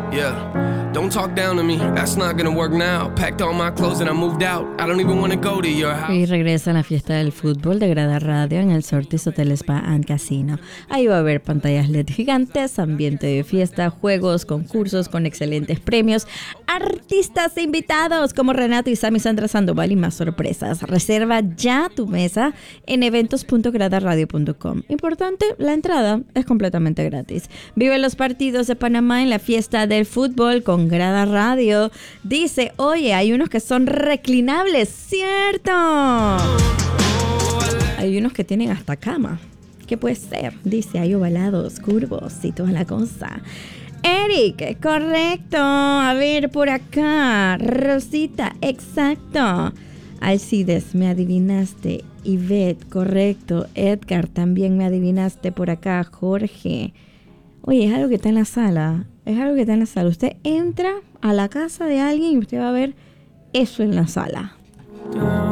Yeah, don't talk down to me, that's not gonna work now. Packed all my clothes and I moved out. I don't even wanna go to your house. Y regresa a la fiesta del fútbol de Grada Radio en el Sortis Hotel Spa and Casino. Ahí va a haber pantallas LED gigantes, ambiente de fiesta, juegos, concursos con excelentes premios, artistas invitados como Renato y Sammy Sandra Sandoval y más sorpresas. Reserva ya tu mesa en eventos.gradaradio.com. Importante, la entrada es completamente gratis. Vive los partidos de Panamá en la fiesta del fútbol con Grada Radio. Dice, oye, hay unos que son reclinables, ¿cierto? Hay unos que tienen hasta cama. ¿Qué puede ser? Dice, hay ovalados, curvos y toda la cosa. Eric, correcto. A ver, por acá. Rosita, exacto. Alcides, me adivinaste. Ivette, correcto. Edgar, también me adivinaste por acá. Jorge. Oye, es algo que está en la sala. Es algo que está en la sala. Usted entra a la casa de alguien y usted va a ver eso en la sala.